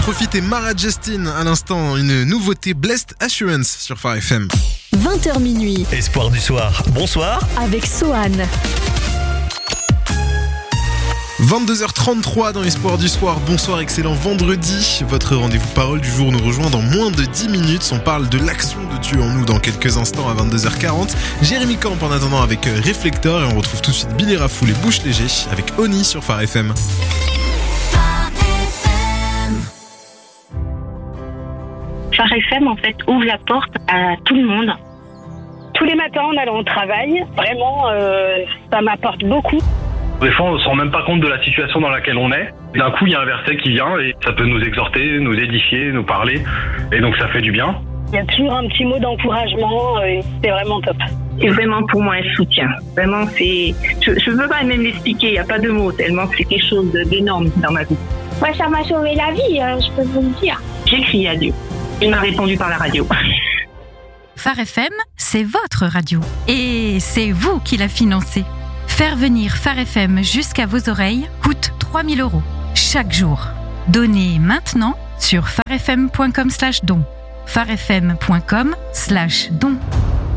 Profite et Mara Justine à l'instant, une nouveauté Blessed Assurance sur Phare FM. 20h minuit. Espoir du soir. Bonsoir. Avec Sohan. 22h33 dans Espoir du soir. Bonsoir, excellent vendredi. Votre rendez-vous parole du jour nous rejoint dans moins de 10 minutes. On parle de l'action de Dieu en nous dans quelques instants à 22h40. Jérémy Camp en attendant avec Réflecteur et on retrouve tout de suite Billy Rafoul et Bouche Léger avec Oni sur Phare FM. Phare FM, en fait, ouvre la porte à tout le monde. Tous les matins en allant au travail, vraiment, ça m'apporte beaucoup. Des fois, on ne se rend même pas compte de la situation dans laquelle on est. D'un coup, il y a un verset qui vient et ça peut nous exhorter, nous édifier, nous parler. Et donc, ça fait du bien. Il y a toujours un petit mot d'encouragement et c'est vraiment top. C'est vraiment pour moi un soutien. Vraiment, c'est... Je ne peux pas même l'expliquer, il n'y a pas de mots, tellement c'est quelque chose d'énorme dans ma vie. Ouais, ça m'a sauvé la vie, je peux vous le dire. J'ai crié à Dieu. Il m'a répondu par la radio. Phare FM, c'est votre radio. Et c'est vous qui la financez. Faire venir Phare FM jusqu'à vos oreilles coûte 3 000 € chaque jour. Donnez maintenant sur pharefm.com/don. pharefm.com/don.